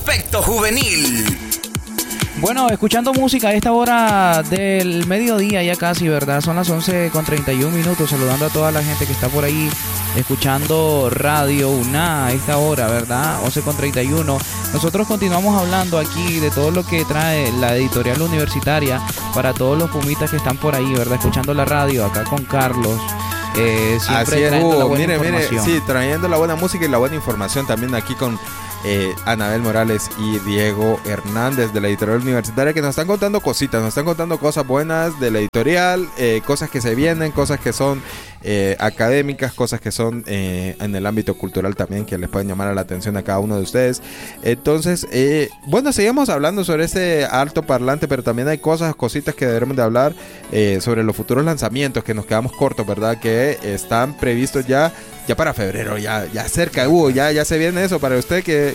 Aspecto Juvenil. Bueno, escuchando música a esta hora del mediodía ya casi, ¿verdad? Son las 11:31. Saludando a toda la gente que está por ahí escuchando Radio UNA a esta hora, ¿verdad? 11:31. Nosotros continuamos hablando aquí de todo lo que trae la editorial universitaria para todos los pumitas que están por ahí, ¿verdad? Escuchando la radio acá con Carlos. Siempre así es, trayendo la buena mire, información. sí, trayendo la buena música y la buena información también aquí con Anabel Morales y Diego Hernández de la editorial universitaria, que nos están contando cositas, nos están contando cosas buenas de la editorial, cosas que se vienen, cosas que son académicas, cosas que son en el ámbito cultural también, que les pueden llamar a la atención a cada uno de ustedes. Entonces, bueno, seguimos hablando sobre ese alto parlante, pero también hay cositas que debemos de hablar sobre los futuros lanzamientos, que nos quedamos cortos, ¿verdad? Que están previstos ya para febrero, ya cerca, ya se viene eso para usted que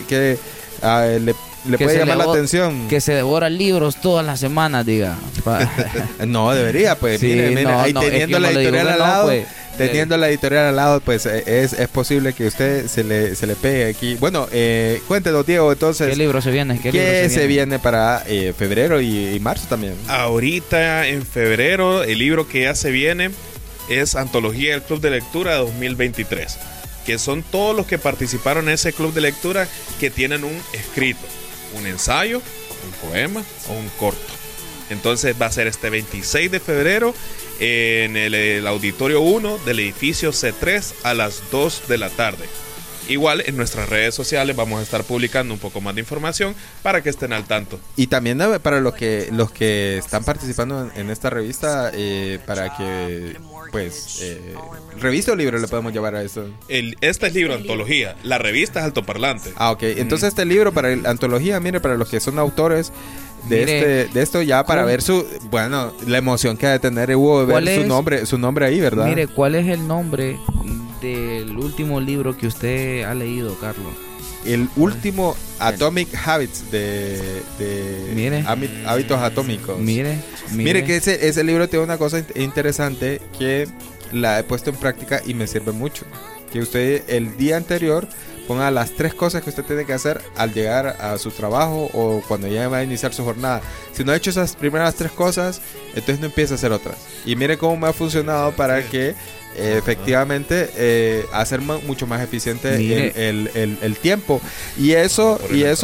le puede llamar la atención. Que se devora libros todas las semanas, diga. No, debería, pues. Sí, mire, ahí teniendo la editorial al lado, teniendo la editorial al lado, pues es posible que usted se le pegue aquí. Bueno, cuéntenos, Diego, entonces. ¿Qué libro se viene? ¿Qué se viene para febrero y marzo también? Ahorita en febrero, el libro que ya se viene es Antología del Club de Lectura 2023, que son todos los que participaron en ese club de lectura que tienen un escrito, un ensayo, un poema o un corto. Entonces va a ser este 26 de febrero en el auditorio 1 del edificio C3 a las 2 de la tarde. Igual en nuestras redes sociales vamos a estar publicando un poco más de información para que estén al tanto. Y también para los que están participando en esta revista, para que pues revista o libro le podemos llevar a eso. Este es libro antología, la revista es altoparlante. Ok, entonces este libro para la antología, mire, para los que son autores de esto, ya para ver la emoción que ha de tener Hugo, ver su nombre ahí, ¿verdad? Mire, ¿cuál es el nombre del último libro que usted ha leído, Carlos? El último, Atomic Habits, de hábitos atómicos. Mire que ese libro tiene una cosa interesante que la he puesto en práctica y me sirve mucho. Que usted el día anterior ponga las 3 cosas que usted tiene que hacer al llegar a su trabajo o cuando ya va a iniciar su jornada. Si no ha hecho esas primeras 3 cosas, entonces no empieza a hacer otras. Y mire cómo me ha funcionado para que efectivamente hacer mucho más eficiente el tiempo. Y eso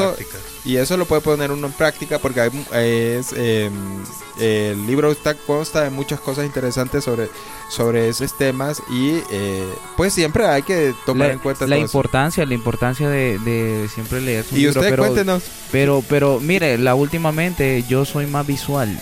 lo puede poner uno en práctica, porque el libro consta de muchas cosas interesantes sobre esos temas, y pues siempre hay que tomar en cuenta la importancia de siempre leer su libro. Y usted, cuéntenos. Pero mire, últimamente yo soy más visual.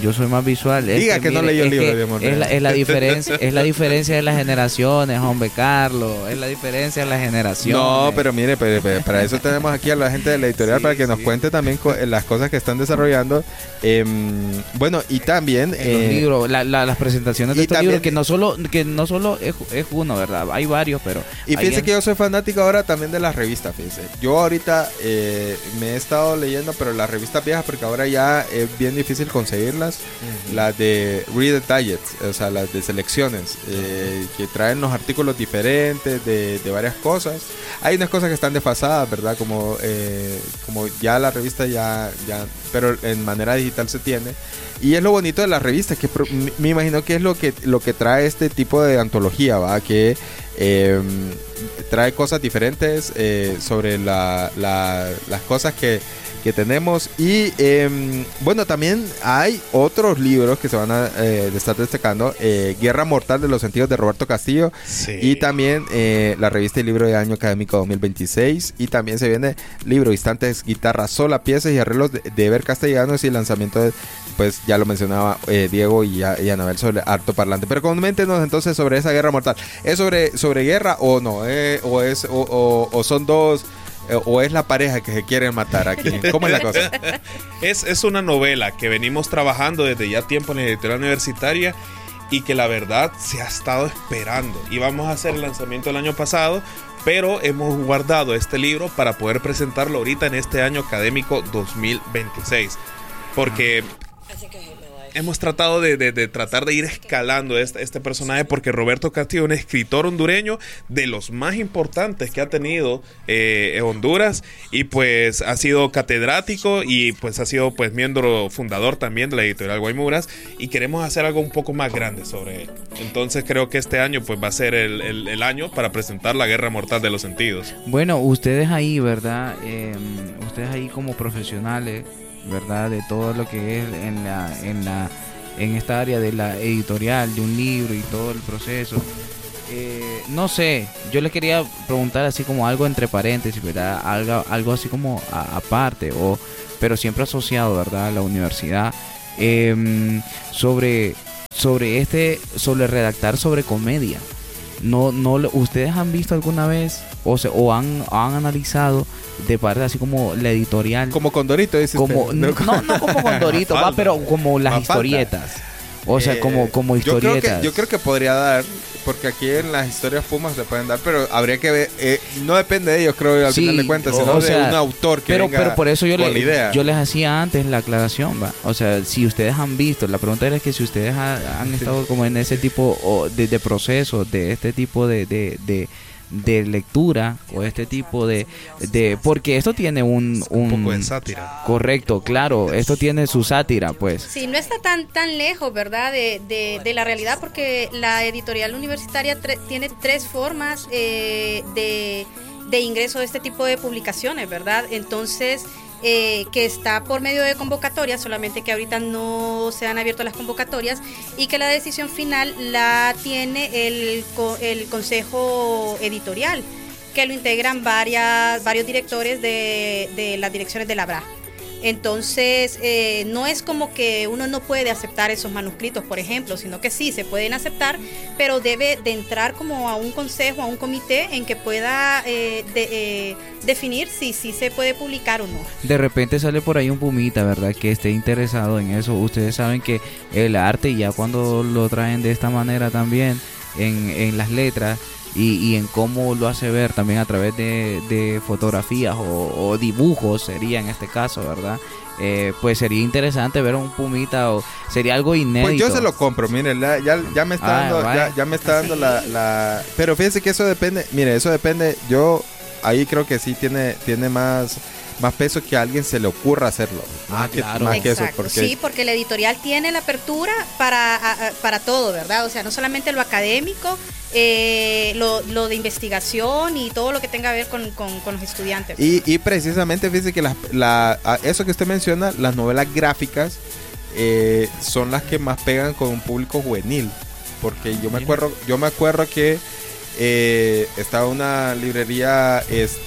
Diga que no leyó el libro de amor. Es la diferencia de las generaciones, hombre, Carlos. Es la diferencia de las generaciones. No, pero mire, para eso tenemos aquí a la gente de la editorial, para que nos cuente también las cosas que están desarrollando. Bueno, y también los libros, las presentaciones de estos libros, que no solo es uno, ¿verdad? Hay varios, pero... Y fíjese que yo soy fanático ahora también de las revistas, fíjese. Yo ahorita me he estado leyendo, pero las revistas viejas, porque ahora ya es bien difícil conseguirlas. Las de Reader Digest, o sea, las de selecciones, que traen los artículos diferentes de varias cosas. Hay unas cosas que están desfasadas, ¿verdad? Como ya la revista ya, pero en manera digital se tiene. Y es lo bonito de las revistas, que me imagino que es lo que trae este tipo de antología, ¿va? Que trae cosas diferentes sobre las cosas que tenemos. Y bueno, también hay otros libros que se van a estar destacando: Guerra Mortal de los Sentidos, de Roberto Castillo. Sí. Y también la revista y libro de año académico 2026. Y también se viene libro, instantes, guitarra sola, piezas y arreglos de Eber Castellanos, y lanzamiento de, pues ya lo mencionaba Diego y Anabel, sobre Alto Parlante. Pero coméntenos entonces sobre esa Guerra Mortal. ¿Es sobre guerra o no? ¿O son dos? ¿O es la pareja que se quieren matar aquí? ¿Cómo es la cosa? Es una novela que venimos trabajando desde ya tiempo en la editorial universitaria, y que la verdad se ha estado esperando. Íbamos a hacer el lanzamiento el año pasado, pero hemos guardado este libro para poder presentarlo ahorita en este año académico 2026. Porque hemos tratado de tratar de ir escalando este personaje, porque Roberto Castillo es un escritor hondureño de los más importantes que ha tenido Honduras, y pues ha sido catedrático y pues ha sido pues miembro fundador también de la editorial Guaymuras, y queremos hacer algo un poco más grande sobre él. Entonces creo que este año pues va a ser el año para presentar La Guerra Mortal de los Sentidos. Bueno, ustedes ahí, ¿verdad? Ustedes ahí como profesionales, ¿verdad? De todo lo que es en esta área de la editorial de un libro y todo el proceso. No sé, yo les quería preguntar así como algo entre paréntesis, ¿verdad? Algo así como aparte, pero siempre asociado, ¿verdad? A la universidad. Sobre redactar sobre comedia. ¿Ustedes han visto alguna vez o han analizado de parte así como la editorial? Como Condorito, dices. No como Condorito, pero como las historietas. O sea, como historietas. Yo creo que podría dar, porque aquí en las historias Pumas se pueden dar, pero habría que ver, no depende de ellos, creo, al final de cuentas, sino de un autor que venga pero por eso con la idea. Yo les hacía antes la aclaración, ¿va? O sea, si ustedes han visto, la pregunta era que si ustedes han estado como en ese tipo de proceso, de este tipo de lectura, o este tipo de porque esto tiene un poco de sátira. Correcto, claro, esto tiene su sátira, pues. Sí, no está tan lejos, ¿verdad? De la realidad, porque la editorial universitaria tiene 3 formas de ingreso de este tipo de publicaciones, ¿verdad? Entonces, que está por medio de convocatorias, solamente que ahorita no se han abierto las convocatorias, y que la decisión final la tiene el consejo editorial, que lo integran varios directores de las direcciones de la BRA. Entonces, no es como que uno no puede aceptar esos manuscritos, por ejemplo, sino que sí, se pueden aceptar, pero debe de entrar como a un consejo, a un comité en que pueda definir si se puede publicar o no. De repente sale por ahí un pumita, ¿verdad?, que esté interesado en eso. Ustedes saben que el arte, ya cuando lo traen de esta manera también, en las letras, y en cómo lo hace ver también a través de fotografías o dibujos, sería en este caso, ¿verdad? Pues sería interesante ver un pumita, o sería algo inédito. Pues yo se lo compro, miren, ya me está dando, ya me está dando la... Pero fíjense que eso depende, yo ahí creo que sí tiene más peso que a alguien se le ocurra hacerlo. Claro. Más que eso, porque la editorial tiene la apertura para todo, ¿verdad? O sea, no solamente lo académico, lo de investigación y todo lo que tenga que ver con los estudiantes. Y precisamente fíjese que eso que usted menciona, las novelas gráficas son las que más pegan con un público juvenil, porque yo me acuerdo que estaba una librería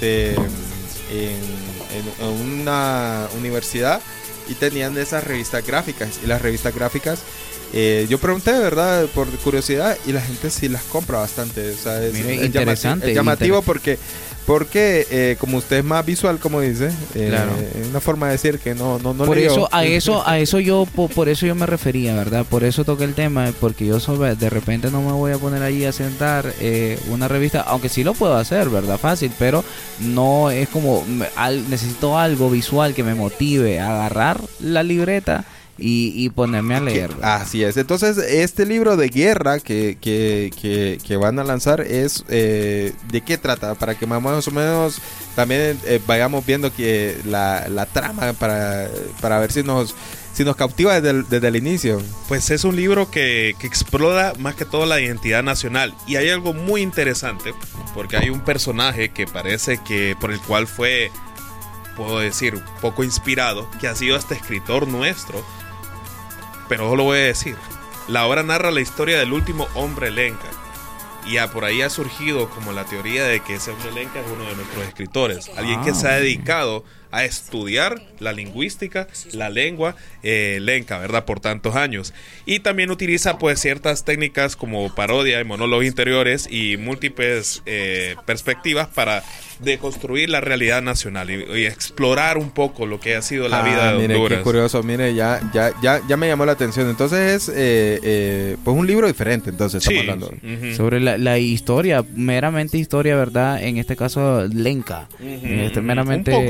en una universidad y tenían esas revistas gráficas, y las revistas gráficas yo pregunté, ¿verdad?, por curiosidad, y la gente sí las compra bastante. O sea, es llamativo porque como usted es más visual, como dice, claro, es una forma de decir que no por leo. Por eso yo me refería, ¿verdad? Por eso toqué el tema, porque yo de repente no me voy a poner ahí a sentar una revista, aunque sí lo puedo hacer, ¿verdad? Fácil, pero no es como necesito algo visual que me motive a agarrar la libreta y ponerme a leer. Así es. Entonces, este libro de guerra que van a lanzar es ¿de qué trata? Para que más o menos también vayamos viendo que la trama para ver si nos cautiva desde el inicio. Pues es un libro que explora más que todo la identidad nacional, y hay algo muy interesante, porque hay un personaje que parece que por el cual fue, puedo decir, un poco inspirado, que ha sido este escritor nuestro. Pero os lo voy a decir. La obra narra la historia del último hombre lenca, y por ahí ha surgido como la teoría de que ese hombre lenca es uno de nuestros escritores, alguien que se ha dedicado a estudiar la lingüística, la lengua lenca, ¿verdad?, por tantos años, y también utiliza pues ciertas técnicas como parodia y monólogos interiores y múltiples perspectivas para deconstruir la realidad nacional y explorar un poco lo que ha sido la vida de Honduras. Qué curioso, mire, ya me llamó la atención. Entonces es pues un libro diferente, entonces estamos hablando. Sobre la historia, meramente historia, ¿verdad? En este caso, lenca. Meramente... Un poco desde la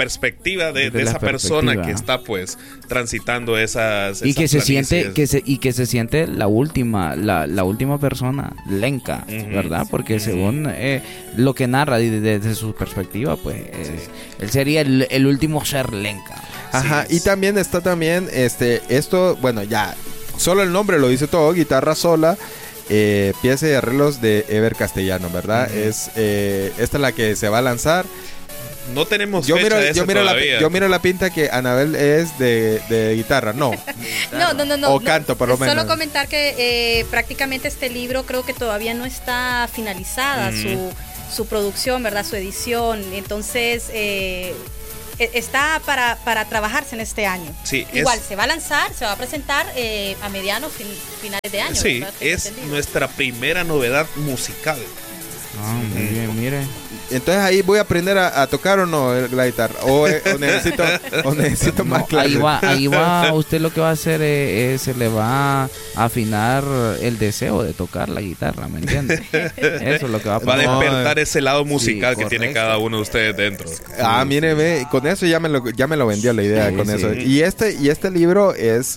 perspectiva de Desde la esa persona perspectiva. que está pues transitando esas Y que se planicies. siente que se siente la última persona, Lenka, Ujú. ¿verdad? Porque según lo que narra desde su perspectiva, pues él sería el último ser Lenka. Ajá, Sí. y también está esto, bueno, ya, solo el nombre lo dice todo, guitarra sola, pieza y arreglos de Ever Castellano, ¿verdad? Ujú. Esta es la que se va a lanzar. No tenemos Yo fecha miro, de esa yo, miro la, todavía. yo miro la pinta que Anabel es de guitarra, no. No. O canto, por lo menos. Solo comentar que prácticamente este libro creo que todavía no está finalizada su producción, ¿verdad? Su edición. Entonces, está para trabajarse en este año. Sí, Igual, se va a lanzar, se va a presentar a medianos, finales de año. Sí, ¿verdad? Tengo es entendido. nuestra primera novedad musical. Ah, muy bien, mire. Entonces ahí voy a aprender a tocar o no la guitarra. O necesito más No, clases. ahí va, usted lo que va a hacer se le va a afinar el deseo de tocar la guitarra, ¿me entiende? Eso es lo que va a Va a pasar. despertar ese lado musical Sí, que tiene correcto. cada uno de ustedes dentro. Ah, mire, ve, con eso ya me lo vendió la idea Sí, con sí. eso. Y este libro es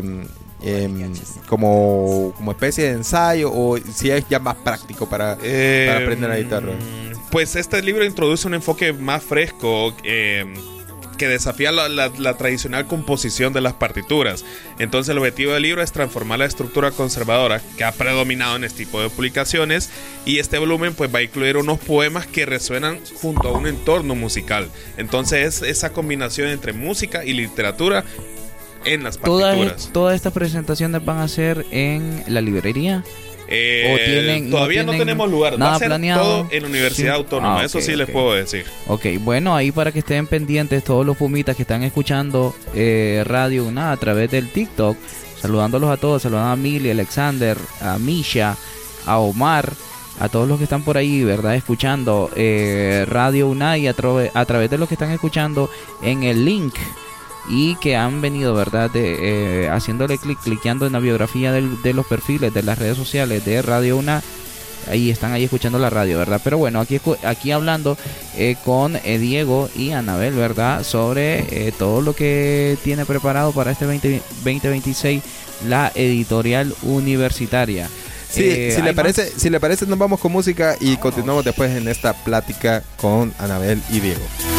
como especie de ensayo o si es ya más práctico para aprender la guitarra. Pues este libro introduce un enfoque más fresco que desafía la tradicional composición de las partituras. Entonces el objetivo del libro es transformar la estructura conservadora que ha predominado en este tipo de publicaciones, y este volumen pues va a incluir unos poemas que resuenan junto a un entorno musical. Entonces es esa combinación entre música y literatura en las partituras. Todas estas presentaciones van a ser en la librería. Todavía no tenemos lugar. Va nada a ser planeado. todo en la Universidad Sí. Autónoma. Ah, Eso ok, sí les ok. puedo decir. Ok, bueno, ahí para que estén pendientes todos los pumitas que están escuchando Radio UNA a través del TikTok, saludándolos a todos, saludando a Mili, a Alexander, a Misha, a Omar, a todos los que están por ahí, ¿verdad? Escuchando Radio UNA y a través de los que están escuchando en el link y que han venido, ¿verdad? Haciéndole cliqueando en la biografía de los perfiles de las redes sociales de Radio UNA. Ahí están ahí escuchando la radio, ¿verdad? Pero bueno, aquí hablando con Diego y Anabel, ¿verdad? Sobre todo lo que tiene preparado para este 2026 la editorial universitaria. Sí, si le parece, nos vamos con música y continuamos después en esta plática con Anabel y Diego.